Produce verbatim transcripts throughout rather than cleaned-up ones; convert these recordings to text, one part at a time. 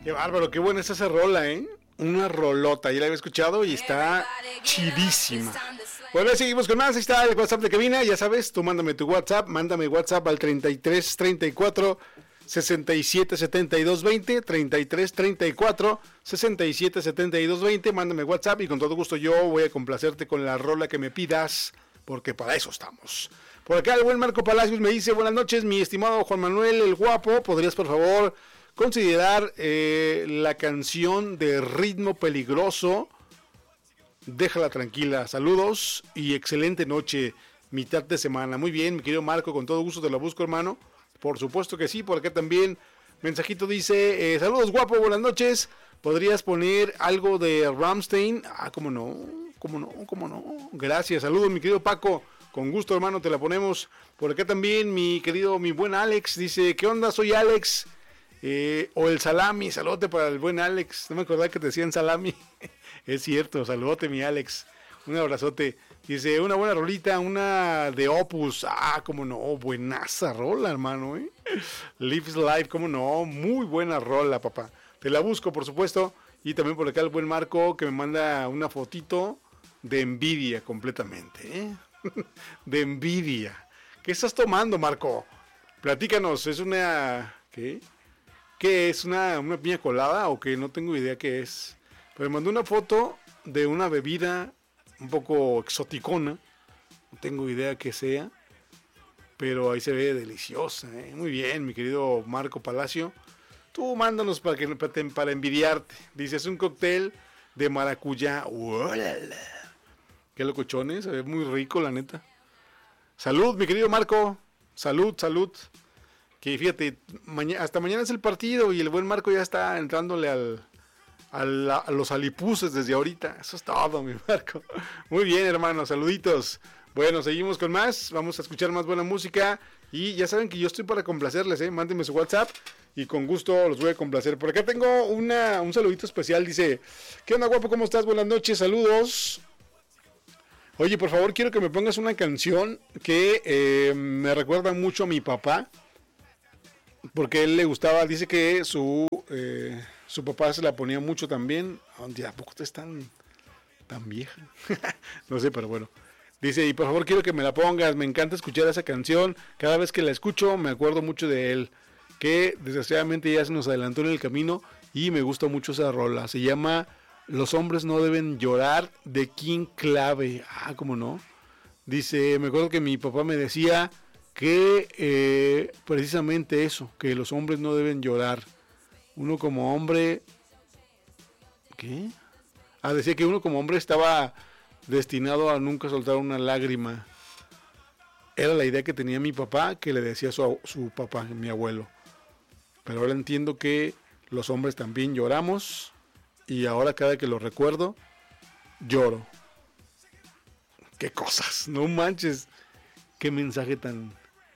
Qué bárbaro, qué buena es esa rola, ¿eh? Una rolota, ya la había escuchado y está chidísima. Bueno, seguimos con más, ahí está el WhatsApp de cabina, ya sabes, tú mándame tu WhatsApp, mándame WhatsApp al treinta y tres treinta y cuatro sesenta y siete setenta y dos veinte, treinta y tres treinta y cuatro sesenta y siete setenta y dos veinte, mándame WhatsApp y con todo gusto yo voy a complacerte con la rola que me pidas, porque para eso estamos. Por acá el buen Marco Palacios me dice, buenas noches, mi estimado Juan Manuel el Guapo, ¿podrías por favor considerar eh, la canción de Ritmo Peligroso? Déjala tranquila, saludos y excelente noche, mitad de semana. Muy bien, mi querido Marco, con todo gusto te la busco, hermano. Por supuesto que sí, por acá también mensajito dice, eh, saludos guapo, buenas noches, ¿podrías poner algo de Rammstein? Ah, cómo no, cómo no, cómo no, gracias, saludos mi querido Paco, con gusto hermano te la ponemos. Por acá también mi querido, mi buen Alex, dice, ¿qué onda? Soy Alex, eh, o el Salami, saludote para el buen Alex, no me acordaba que te decían Salami, es cierto, saludote mi Alex, un abrazote. Dice, una buena rolita, una de Opus. Ah, cómo no, buenaza rola, hermano, ¿eh? Lives Life, cómo no, muy buena rola, papá. Te la busco, por supuesto. Y también por acá el buen Marco, que me manda una fotito de envidia completamente, ¿eh? De envidia. ¿Qué estás tomando, Marco? Platícanos, ¿es una... ¿qué? ¿Qué es? ¿Una, una piña colada o qué? No tengo idea qué es. Pero me mandó una foto de una bebida un poco exoticona, no tengo idea qué sea, pero ahí se ve deliciosa, ¿eh? Muy bien, mi querido Marco Palacio, tú mándanos para, que, para, para envidiarte. Dice, es un cóctel de maracuyá. ¡Uolala! Qué locochones, se ve muy rico, la neta. Salud, mi querido Marco, salud, salud. Que fíjate, mañana, hasta mañana es el partido y el buen Marco ya está entrándole al... A, la, a los alipuses desde ahorita. Eso es todo, mi Marco. Muy bien, hermano, saluditos. Bueno, seguimos con más. Vamos a escuchar más buena música. Y ya saben que yo estoy para complacerles, ¿eh? Mándenme su WhatsApp y con gusto los voy a complacer. Por acá tengo una, un saludito especial. Dice, ¿qué onda, guapo? ¿Cómo estás? Buenas noches, saludos. Oye, por favor, quiero que me pongas una canción que eh, me recuerda mucho a mi papá. Porque a él le gustaba, dice que su... Eh, su papá se la ponía mucho también. ¿A poco estás tan, tan vieja? No sé, pero bueno. Dice, y por favor quiero que me la pongas. Me encanta escuchar esa canción. Cada vez que la escucho me acuerdo mucho de él. Que desgraciadamente ya se nos adelantó en el camino. Y me gusta mucho esa rola. Se llama Los hombres no deben llorar, de King Clave. Ah, ¿cómo no? Dice, me acuerdo que mi papá me decía que eh, precisamente eso. Que los hombres no deben llorar. Uno como hombre... ¿Qué? Ah, decía que uno como hombre estaba destinado a nunca soltar una lágrima. Era la idea que tenía mi papá, que le decía a su, su papá, mi abuelo. Pero ahora entiendo que los hombres también lloramos. Y ahora cada que lo recuerdo, lloro. ¡Qué cosas! No manches. ¡Qué mensaje tan...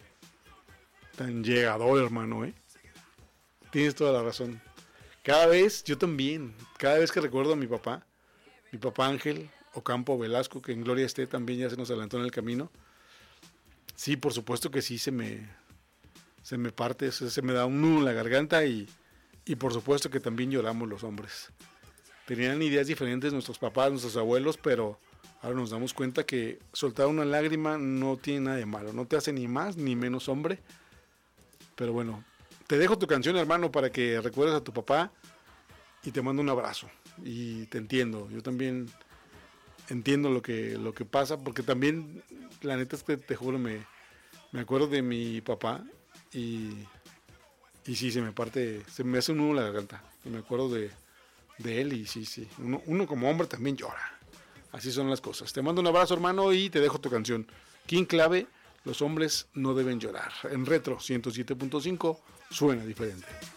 tan llegador, hermano, eh! Tienes toda la razón. Cada vez, yo también, cada vez que recuerdo a mi papá, mi papá Ángel Ocampo Velasco, que en gloria esté, también ya se nos adelantó en el camino. Sí, por supuesto que sí, se me, se me parte, se, se me da un nudo en la garganta y, y por supuesto que también lloramos los hombres. Tenían ideas diferentes nuestros papás, nuestros abuelos, pero ahora nos damos cuenta que soltar una lágrima no tiene nada de malo, no te hace ni más ni menos hombre. Pero bueno, te dejo tu canción, hermano, para que recuerdes a tu papá y te mando un abrazo. Y te entiendo, yo también entiendo lo que, lo que pasa, porque también, la neta es que te juro, me, me acuerdo de mi papá y, y sí, se me parte, se me hace un nudo en la garganta. Y me acuerdo de, de él y sí, sí, uno, uno como hombre también llora. Así son las cosas. Te mando un abrazo, hermano, y te dejo tu canción. King Clave, Los hombres no deben llorar. En Retro ciento siete punto cinco suena diferente.